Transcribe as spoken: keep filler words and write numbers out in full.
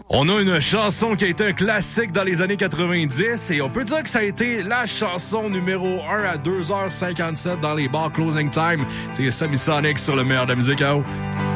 On a une chanson qui a été un classique dans les années quatre-vingt-dix et on peut dire que ça a été la chanson numéro un à deux heures cinquante-sept dans les bars Closing Time. C'est Semisonic sur le meilleur de la musique à eau.